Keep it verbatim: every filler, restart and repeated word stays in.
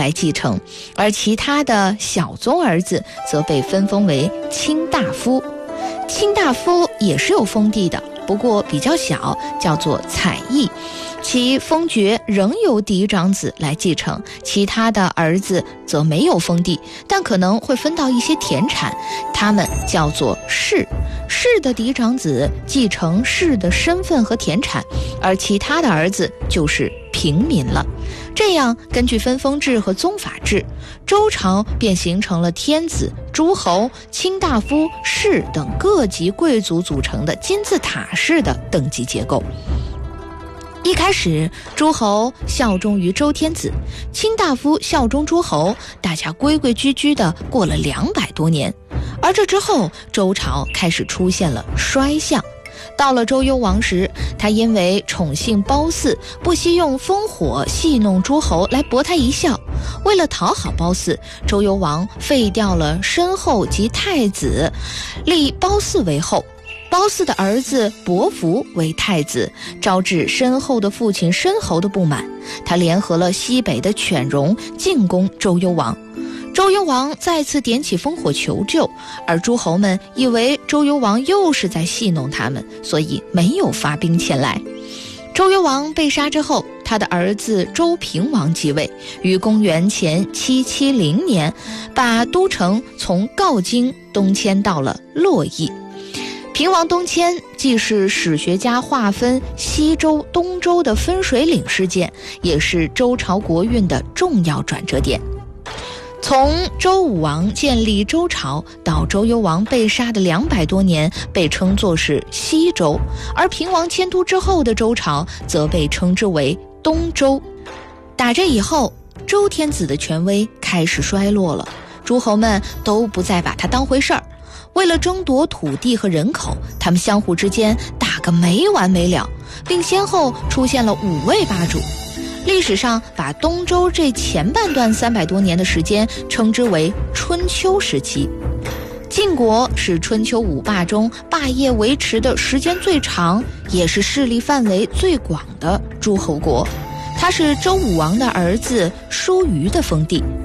来继承，而其他的小宗儿子则被分封为卿大夫。卿大夫也是有封地的，不过比较小，叫做采邑，其封爵仍由嫡长子来继承，其他的儿子则没有封地，但可能会分到一些田产，他们叫做士。士的嫡长子继承士的身份和田产，而其他的儿子就是平民了。这样根据分封制和宗法制，周朝便形成了天子、诸侯、卿大夫、士等各级贵族组成的金字塔式的等级结构。一开始，诸侯效忠于周天子，卿大夫效忠诸侯，大家规规矩矩地过了两百多年。而这之后，周朝开始出现了衰相。到了周幽王时，他因为宠幸褒姒，不惜用烽火戏弄诸侯来博他一笑。为了讨好褒姒，周幽王废掉了申后及太子，立褒姒为后。褒姒的儿子伯服为太子，招致申后的父亲申侯的不满，他联合了西北的犬戎进攻周幽王。周幽王再次点起烽火求救，而诸侯们以为周幽王又是在戏弄他们，所以没有发兵前来。周幽王被杀之后，他的儿子周平王继位，于公元前七七零年把都城从镐京东迁到了洛邑。平王东迁既是史学家划分西周、东周的分水岭事件，也是周朝国运的重要转折点。从周武王建立周朝到周幽王被杀的两百多年被称作是西周，而平王迁都之后的周朝则被称之为东周。打这以后，周天子的权威开始衰落了，诸侯们都不再把他当回事儿。为了争夺土地和人口，他们相互之间打个没完没了，并先后出现了五位霸主。历史上把东周这前半段三百多年的时间称之为春秋时期。晋国是春秋五霸中霸业维持的时间最长，也是势力范围最广的诸侯国。它是周武王的儿子叔虞的封地。